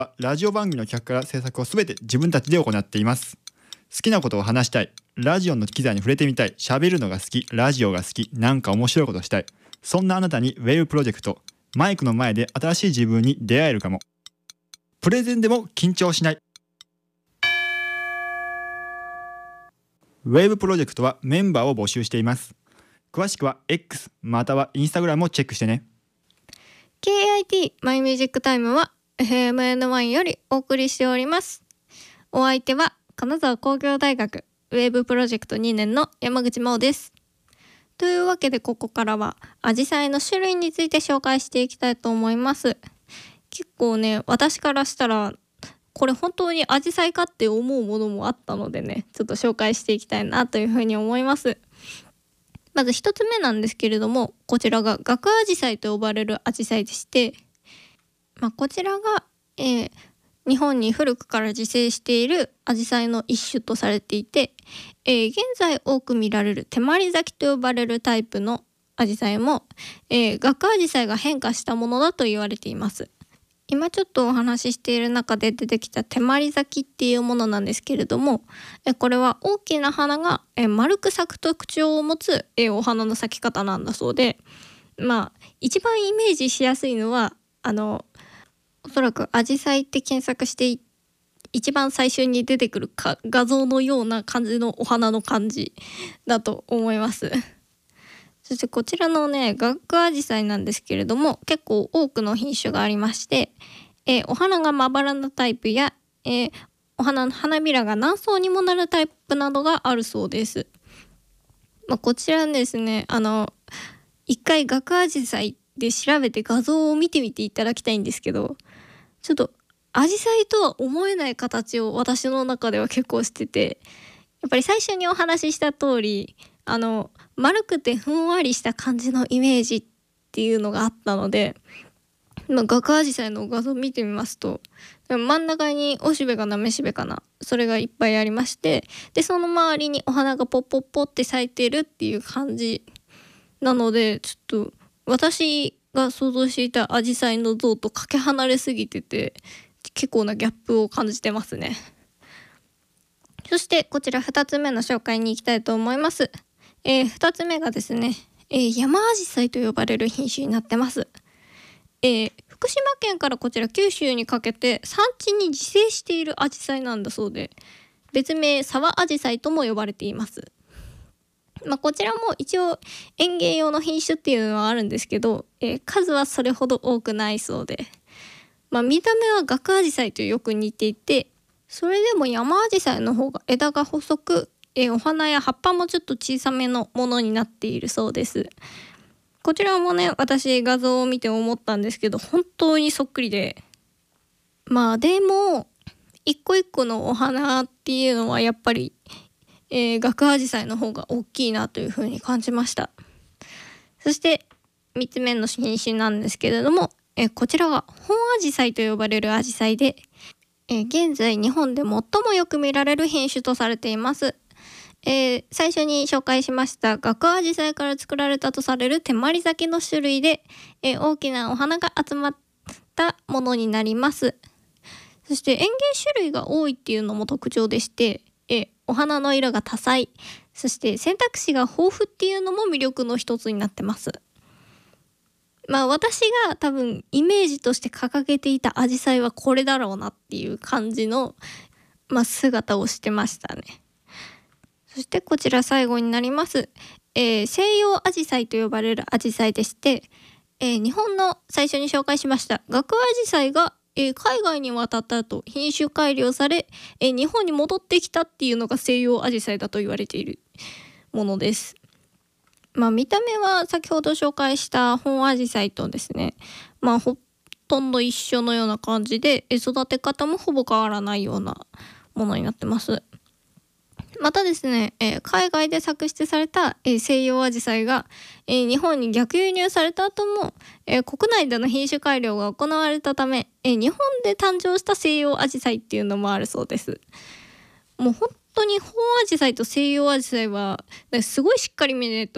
ラジオ番組の企画から制作をすべて自分たちで行っています。好きなことを話したい、ラジオの機材に触れてみたい、喋るのが好き、ラジオが好き、なんか面白いことしたい、そんなあなたにウェブプロジェクト、マイクの前で新しい自分に出会えるかも。プレゼンでも緊張しない。ウェブプロジェクトはメンバーを募集しています。詳しくは X または Instagram をチェックしてね。 KIT マイミュージックタイムは FMN1 よりお送りしております。お相手は金沢工業大学ウェブプロジェクト2年の山口真央です。というわけでここからはアジサイの種類について紹介していきたいと思います。結構ね、私からしたらこれ本当にアジサイかって思うものもあったのでね、ちょっと紹介していきたいなというふうに思います。まず一つ目なんですけれども、こちらがガクアジサイと呼ばれるアジサイでして、こちらが、日本に古くから自生しているアジサイの一種とされていて、現在多く見られる手まり咲きと呼ばれるタイプのアジサイも、ガクアジサイが変化したものだと言われています。今ちょっとお話ししている中で出てきた手まり咲きっていうものなんですけれども、これは大きな花が丸く咲く特徴を持つお花の咲き方なんだそうで、一番イメージしやすいのはおそらくアジサイって検索して一番最初に出てくる画像のような感じのお花の感じだと思います。そしてこちらのね、ガクアジサイなんですけれども、結構多くの品種がありまして、お花がまばらなタイプや、お花の花びらが何層にもなるタイプなどがあるそうです。こちらですね、一回ガクアジサイで調べて画像を見てみていただきたいんですけど、ちょっとアジサイとは思えない形を私の中では結構してて、やっぱり最初にお話しした通り丸くてふんわりした感じのイメージっていうのがあったので、ガクアジサイの画像を見てみますと、真ん中におしべかなめしべかな、それがいっぱいありまして、でその周りにお花がポッポッポって咲いてるっていう感じなので、ちょっと私が想像していたアジサイの像とかけ離れすぎてて、結構なギャップを感じてますね。そしてこちら2つ目の紹介に行きたいと思います。2つ目がですね、山アジサイと呼ばれる品種になってます。福島県からこちら九州にかけて山地に自生しているアジサイなんだそうで、別名沢アジサイとも呼ばれています。こちらも一応園芸用の品種っていうのはあるんですけど、数はそれほど多くないそうで、見た目はガクアジサイとよく似ていて、それでも山アジサイの方が枝が細く、お花や葉っぱもちょっと小さめのものになっているそうです。こちらもね、私画像を見て思ったんですけど、本当にそっくりで、でも一個一個のお花っていうのはやっぱり、ガクアジサイの方が大きいなというふうに感じました。そして3つ目の品種なんですけれども、こちらは本アジサイと呼ばれるアジサイで、現在日本で最もよく見られる品種とされています。最初に紹介しましたガクアジサイから作られたとされる手まり咲きの種類で、大きなお花が集まったものになります。そして園芸種類が多いっていうのも特徴でして、お花の色が多彩、そして選択肢が豊富っていうのも魅力の一つになってます。私が多分イメージとして掲げていたアジサイはこれだろうなっていう感じの、姿をしてましたね。そしてこちら最後になります、西洋アジサイと呼ばれるアジサイでして、日本の最初に紹介しましたガクアジサイが、海外に渡った後品種改良され、日本に戻ってきたっていうのが西洋アジサイだと言われているものです。見た目は先ほど紹介した本アジサイとですね、ほとんど一緒のような感じで、育て方もほぼ変わらないようなものになってます。またですね、海外で作出された、西洋アジサイが、日本に逆輸入された後も、国内での品種改良が行われたため、日本で誕生した西洋アジサイっていうのもあるそうです。もう本当に本アジサイと西洋アジサイはすごいしっかり見ないと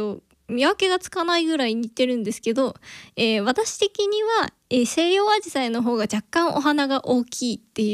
見分けがつかないぐらい似てるんですけど、私的には、西洋アジサイの方が若干お花が大きいって